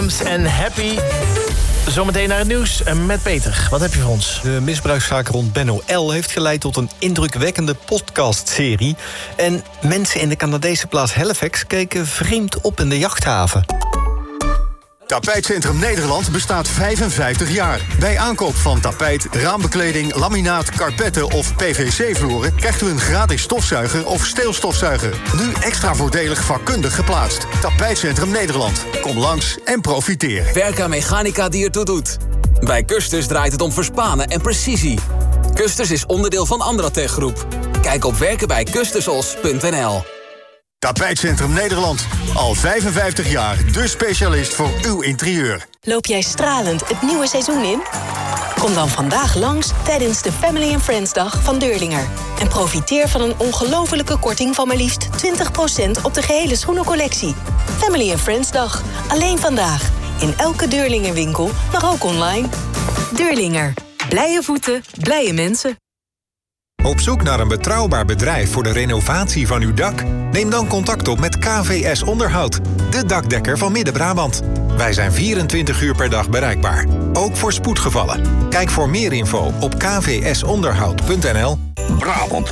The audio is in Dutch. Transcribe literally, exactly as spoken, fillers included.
Adams en Happy. Zometeen naar het nieuws met Peter. Wat heb je voor ons? De misbruikszaak rond Benno L. heeft geleid tot een indrukwekkende podcastserie. En mensen in de Canadese plaats Halifax keken vreemd op in de jachthaven. Tapijtcentrum Nederland bestaat vijfenvijftig jaar. Bij aankoop van tapijt, raambekleding, laminaat, karpetten of P V C-vloeren krijgt u een gratis stofzuiger of steelstofzuiger. Nu extra voordelig vakkundig geplaatst. Tapijtcentrum Nederland. Kom langs en profiteer. Werka Mechanica die ertoe doet. Bij Custus draait het om verspanen en precisie. Custus is onderdeel van Andratech Groep. Kijk op werken bij kustusos punt n l. Tapijtcentrum Nederland. Al vijfenvijftig jaar de specialist voor uw interieur. Loop jij stralend het nieuwe seizoen in? Kom dan vandaag langs tijdens de Family and Friends Dag van Deurlinger. En profiteer van een ongelofelijke korting van maar liefst twintig procent op de gehele schoenencollectie. Family and Friends Dag. Alleen vandaag. In elke Deurlinger winkel, maar ook online. Deurlinger. Blije voeten, blije mensen. Op zoek naar een betrouwbaar bedrijf voor de renovatie van uw dak? Neem dan contact op met K V S Onderhoud, de dakdekker van Midden-Brabant. Wij zijn vierentwintig uur per dag bereikbaar, ook voor spoedgevallen. Kijk voor meer info op k v s onderhoud punt n l. Brabant